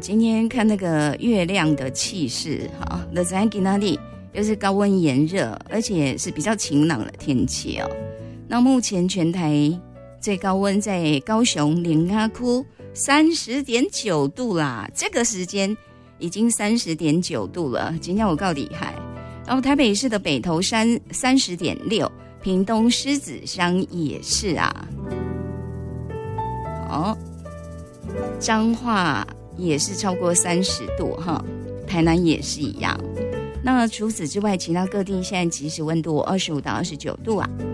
今天看那个月亮的气势，哈，那在今哪里又是高温炎热，而且是比较晴朗的天气哦。那目前全台最高温在高雄苓雅窟30.9度啦，这个时间已经30.9度了，今天我够厉害。然后台北市的北投山30.6，屏东狮子乡也是啊。好，彰化也是超过30度哈，台南也是一样。那除此之外，其他各地现在即时温度25到29度啊。